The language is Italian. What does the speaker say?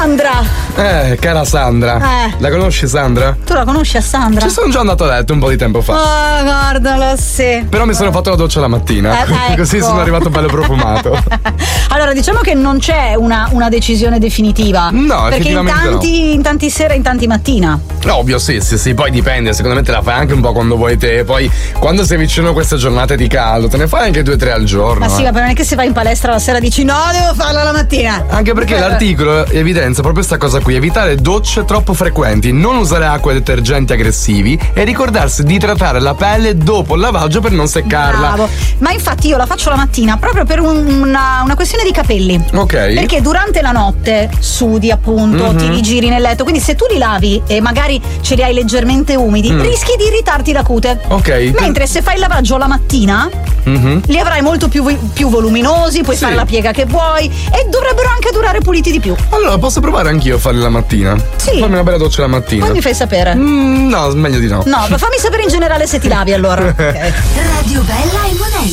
Sandra. Cara Sandra. La conosci Sandra? Tu la conosci a Sandra? Ci sono già andato a letto un po' di tempo fa. Oh, guardalo, sì. Però mi sono fatto la doccia la mattina. Ecco. Così sono arrivato bello profumato. Allora, diciamo che non c'è una decisione definitiva. No, perché effettivamente in tanti sera, in tanti mattina. Ovvio, sì, poi dipende, secondo me te la fai anche un po' quando vuoi te. Poi quando sei vicino a queste giornate di caldo, te ne fai anche 2 o 3 al giorno. Ma sì, ma non è che se vai in palestra la sera dici no, devo farla la mattina. Anche perché l'articolo evidenzia proprio questa cosa qui: evitare docce troppo frequenti, non usare acqua e detergenti aggressivi e ricordarsi di idratare la pelle dopo il lavaggio per non seccarla. Bravo. Ma infatti io la faccio la mattina proprio per una questione di capelli. Ok. Perché durante la notte sudi, appunto, ti rigiri nel letto, quindi se tu li lavi e magari ce li hai leggermente umidi, rischi di irritarti la cute. Ok. Mentre se fai il lavaggio la mattina li avrai molto più voluminosi, puoi fare la piega che vuoi e dovrebbero anche durare puliti di più. Allora posso provare anch'io a farli la mattina? Sì. Fammi una bella doccia la mattina. Poi mi fai sapere. No, meglio di no. No, ma fammi sapere in generale se ti lavi allora. Okay. Radio Bella e Monelli.